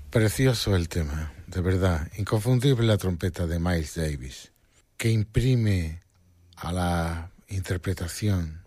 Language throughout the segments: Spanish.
Precioso el tema, de verdad. Inconfundible la trompeta de Miles Davis, que imprime a la interpretación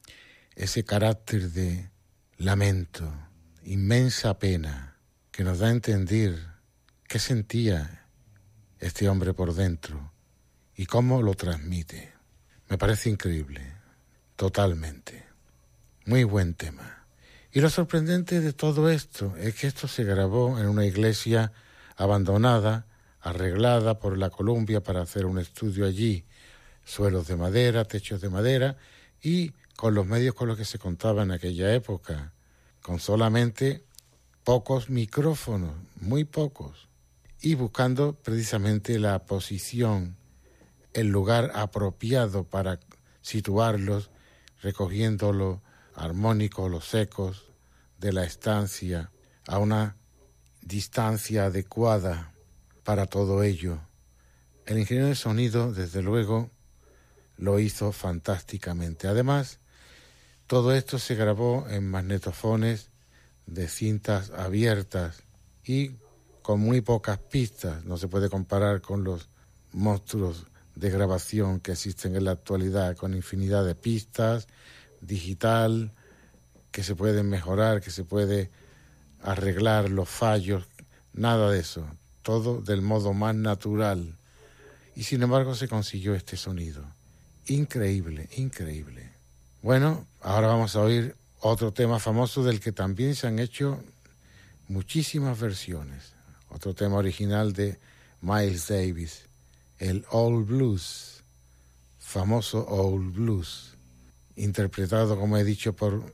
ese carácter de lamento, inmensa pena, que nos da a entender qué sentía este hombre por dentro y cómo lo transmite. Me parece increíble, totalmente. Muy buen tema. Y lo sorprendente de todo esto es que esto se grabó en una iglesia abandonada, arreglada por la Columbia para hacer un estudio allí, suelos de madera, techos de madera, y con los medios con los que se contaba en aquella época, con solamente pocos micrófonos, muy pocos, y buscando precisamente la posición, el lugar apropiado para situarlos, recogiendo los armónicos, los ecos de la estancia a una distancia adecuada para todo ello. El ingeniero de sonido, desde luego, lo hizo fantásticamente. Además, todo esto se grabó en magnetofones de cintas abiertas y con muy pocas pistas. No se puede comparar con los monstruos de grabación que existen en la actualidad, con infinidad de pistas, digital, que se pueden mejorar, que se puede arreglar los fallos, nada de eso, todo del modo más natural. Y sin embargo se consiguió este sonido. Increíble, increíble. Bueno, ahora vamos a oír otro tema famoso del que también se han hecho muchísimas versiones. Otro tema original de Miles Davis, el Old Blues, famoso Old Blues, interpretado, como he dicho, por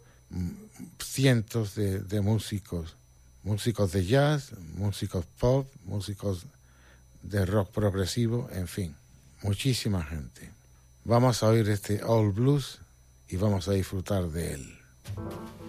cientos de músicos, músicos de jazz, músicos pop, músicos de rock progresivo, en fin, muchísima gente. Vamos a oír este Old Blues y vamos a disfrutar de él.